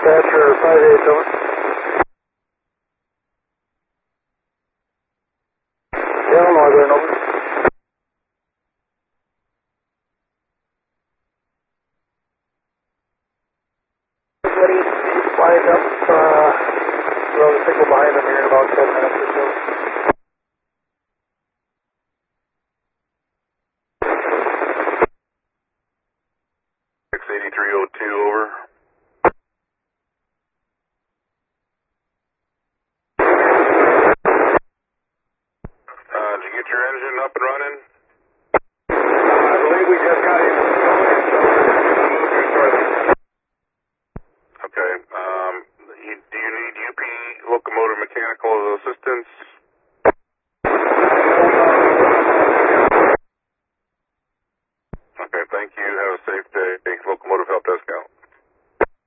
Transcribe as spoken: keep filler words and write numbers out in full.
Dispatcher five eight, over. Yeah, Northern, over. Everybody lined up, uh, we'll have a signal behind them here in about ten minutes or so. six eighty-three oh two, over. Uh, did you get your engine up and running? I believe we just got it.